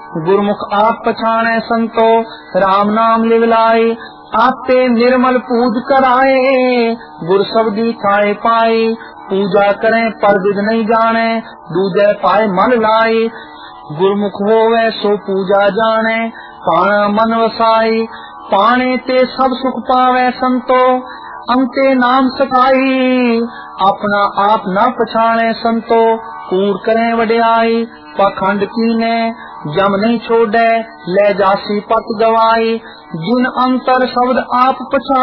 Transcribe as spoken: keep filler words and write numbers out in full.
गुरमुख आप पछाणे संतो राम नाम लिव लाए। आपे निर्मल पूज कराए गुर शब्दी खाए पाए। पूजा करें पर विध नहीं जाने दूजे पाए मन लाए। गुरमुख होवे सो पूजा जाने पाना मन वसाई। पाने ते सब सुख पावे संतो अंते नाम सखाई। अपना आप न पछाणे संतो कूड़ करें वड्याई। पाखंड कीने जम नहीं छोड़े ले जासी पत गवाई। जिन अंतर शब्द आप पछाणे